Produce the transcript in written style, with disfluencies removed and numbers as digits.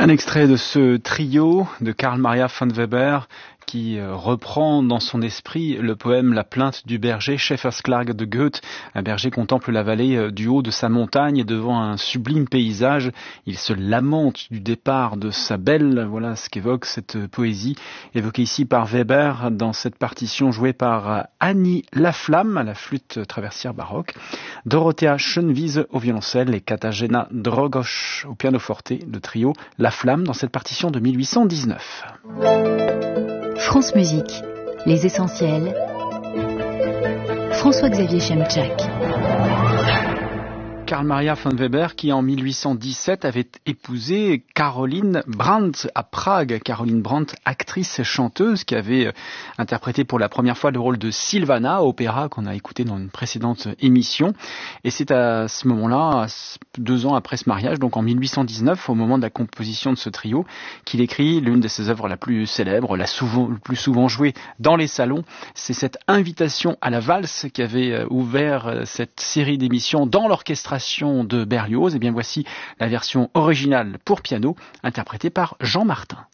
Un extrait de ce trio de Carl Maria von Weber qui reprend dans son esprit le poème La plainte du berger, Schäfersklage de Goethe. Un berger contemple la vallée du haut de sa montagne devant un sublime paysage. Il se lamente du départ de sa belle. Voilà ce qu'évoque cette poésie, évoquée ici par Weber dans cette partition jouée par Annie Laflamme à la flûte traversière baroque, Dorothea Schönwiese au violoncelle et Katarzyna Drogosz au pianoforte, le trio La Flamme dans cette partition de 1819. France Musique, les essentiels. François-Xavier Chemczak. Carl Maria von Weber qui en 1817 avait épousé Caroline Brandt à Prague. Caroline Brandt, actrice et chanteuse qui avait interprété pour la première fois le rôle de Silvana, opéra qu'on a écouté dans une précédente émission. Et c'est à ce moment-là, 2 ans après ce mariage, donc en 1819, au moment de la composition de ce trio, qu'il écrit l'une de ses œuvres la plus célèbre, le plus souvent jouée dans les salons. C'est cette invitation à la valse qui avait ouvert cette série d'émissions dans l'orchestration de Berlioz. Et bien voici la version originale pour piano interprétée par Jean Martin.